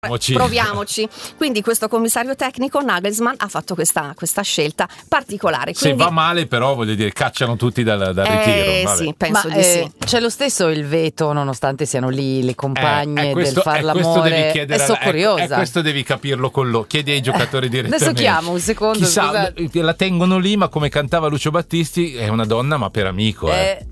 Proviamoci. Quindi questo commissario tecnico Nagelsmann ha fatto questa scelta particolare. Se va male, però, voglio dire, cacciano tutti dal ritiro. Vabbè. Sì, penso di sì. C'è lo stesso il veto, nonostante siano lì le compagne questo, del far l'amore. Devi curiosa. Questo devi capirlo con loro. Chiedi ai giocatori direttamente. Adesso chiamo un secondo. Chissà, la tengono lì, ma come cantava Lucio Battisti, è una donna, ma per amico.